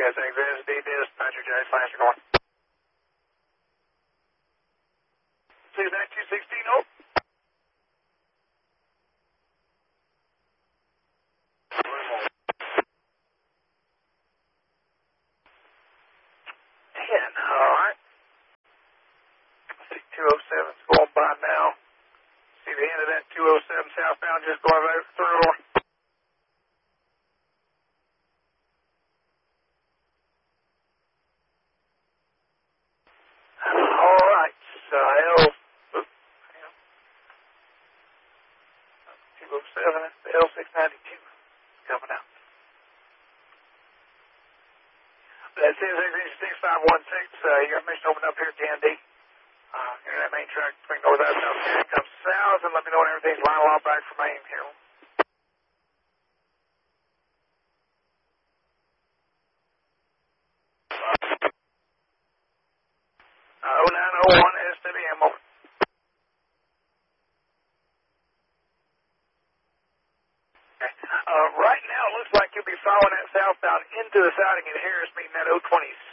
TSX, SD, dispatcher, J, flash, going. 69216, oh. Alright. See 207's going by now. See the end of that 207 southbound just going right through. Alright, so L207, the L692 coming out. That CSX 6516, your mission open up here at TND. You're in that main track between north and south. Here comes south, and let me know when everything's line along back from main here. 0901 SWM, over. Right now, it looks like you'll be following that southbound into the siding at Harris, meeting that 026.